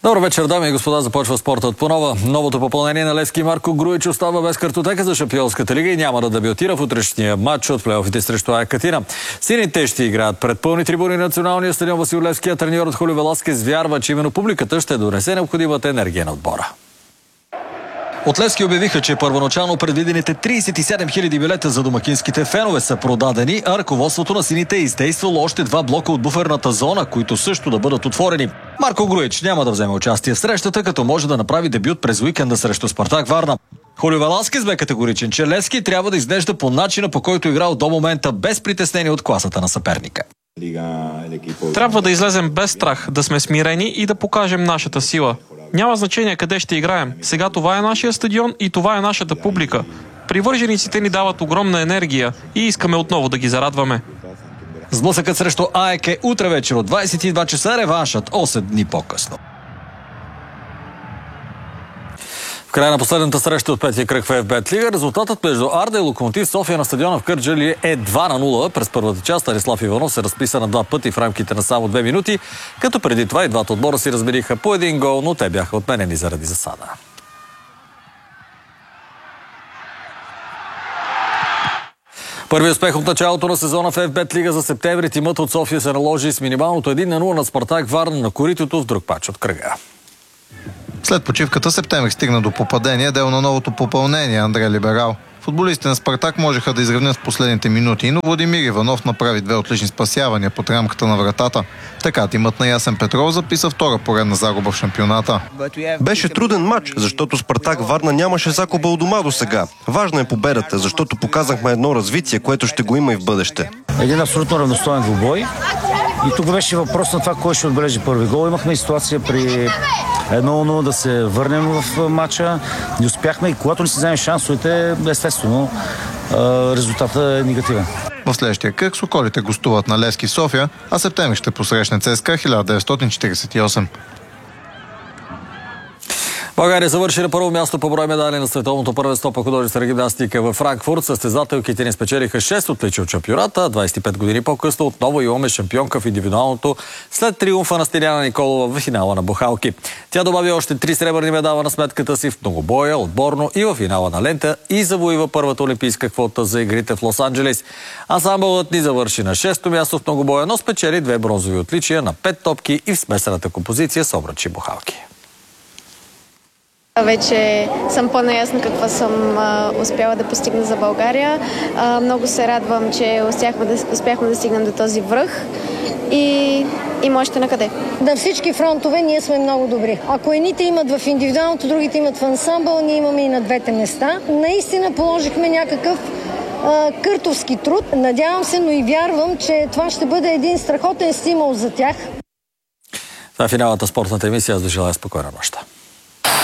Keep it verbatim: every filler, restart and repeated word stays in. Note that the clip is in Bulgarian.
Добър вечер, дами и господа. Започва спортът по нова. Новото попълнение на Левски Марко Груич остава без картотека за Шампионската лига и няма да дебютира в утрешния матч от плейофите срещу АЕК Атина. Сините ще играят пред пълни трибуни на националния стадион Васил Левски. Треньорът Хулио Веласкес вярва, че именно публиката ще донесе необходимата енергия на отбора. От Левски обявиха, че първоначално предвидените тридесет и седем хиляди билета за домакинските фенове са продадени, а ръководството на сините е издействало още два блока от буферната зона, които също да бъдат отворени. Марко Груич няма да вземе участие в срещата, като може да направи дебют през уикенда срещу Спартак Варна. Хулио Веласкес бе категоричен, че Левски трябва да изглежда по начина, по който играл до момента, без притеснение от класата на съперника. Трябва да излезем без страх, да сме смирени и да покажем нашата сила. Няма значение къде ще играем. Сега това е нашия стадион и това е нашата публика. Привържениците ни дават огромна енергия и искаме отново да ги зарадваме. Сблъсъкът срещу АЕК е утре вечер от двадесет и два часа, реваншът осем дни по-късно. В края на последната среща от петия кръг в Еф Бет Лига, резултатът между Арда и Локомотив София на стадиона в Кърджали е два на нула. През първата част Станислав Иванов се разписа на два пъти в рамките на само две минути, като преди това и двата отбора си размениха по един гол, но те бяха отменени заради засада. Първи успех от началото на сезона в Еф Бет Лига за септември. Тимът от София се наложи с минималното един на нула на Спартак Варна на коритото в друг пач от кръга. След почивката Септември стигна до попадение, дел на новото попълнение Андре Либерал. Футболистите на Спартак можеха да изравнят в последните минути, но Владимир Иванов направи две отлични спасявания под рамката на вратата. Така тимът на Ясен Петров записа втора поредна загуба в шампионата. Беше труден матч, защото Спартак Варна нямаше загуба у дома до сега. Важна е победата, защото показахме едно развитие, което ще го има и в бъдеще. Един абсолютно равностоен двубой. И тук беше въпрос на това, кой ще отбележи първи гол. Имахме и ситуация при едно на нула да се върнем в матча. Не успяхме и когато не си вземем шансовете, естествено, резултатът е негативен. В следващия кръг Соколите гостуват на Левски в София, а Септември ще посрещне ЦСКА хиляда деветстотин четиридесет и осем. България завърши на първо място по брой медали на световното първенство по художествена гимнастика във Франкфурт. Състезателките ни спечелиха шест отличия от шампионата. двадесет и пет години по-късно отново имаме шампионка в индивидуалното след триумфа на Стиляна Николова в финала на бухалки. Тя добави още три сребърни медала на сметката си в многобоя, отборно и в финала на лента и завоюва първата олимпийска квота за игрите в Лос-Анджелес. Ансамбълът ни завърши на шесто място в многобоя, но спечели две бронзови отличия на пет топки и в смесената композиция с обръчи бухалки. Вече съм по-наясна какво съм а, успяла да постигна за България. А, много се радвам, че успяхме да, успяхме да стигнем до този връх и има още на къде. На всички фронтове ние сме много добри. Ако едните имат в индивидуалното, другите имат в ансамбъл, ние имаме и на двете места. Наистина положихме някакъв а, къртовски труд. Надявам се, но и вярвам, че това ще бъде един страхотен стимул за тях. Това е финалната спортната емисия. Аз ви желая спокойна нощ.